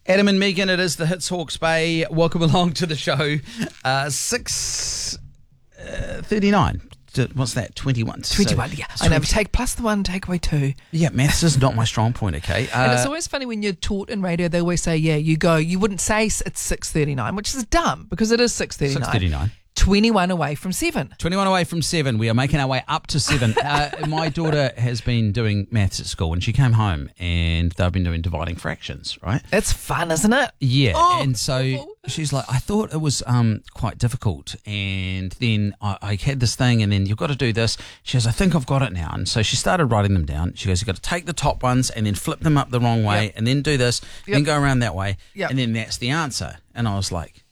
Adam and Megan, it is the Hits Hawke's Bay. Welcome along to the show. 6:39. What's that? 21. 21, yeah. I know, take plus the one, take away two. Yeah, maths is not my strong point, okay? And it's always funny when you're taught in radio, they always say, you wouldn't say it's 6:39, which is dumb because it is 6:39. 6:39. 21 away from 7. 21 away from 7. We are making our way up to 7. My daughter has been doing maths at school and she came home and they've been doing dividing fractions, right? It's fun, isn't it? Yeah. And so she's like, I thought it was quite difficult. And then I had this thing and then you've got to do this. She goes, I think I've got it now. And so she started writing them down. She goes, you've got to take the top ones and then flip them up the wrong way and then do this, then go around that way. And then that's the answer. And I was like,